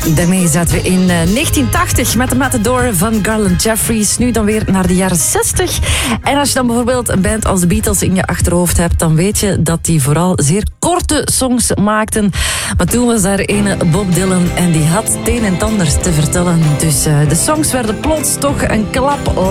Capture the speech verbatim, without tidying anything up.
Daarmee zaten we in negentien tachtig met de Matador van Garland Jeffries. Nu dan weer naar de jaren zestig. En als je dan bijvoorbeeld een band als de Beatles in je achterhoofd hebt, dan weet je dat die vooral zeer korte songs maakten. Maar toen was daar ene Bob Dylan en die had het een en het ander te vertellen. Dus uh, de songs werden plots toch een klap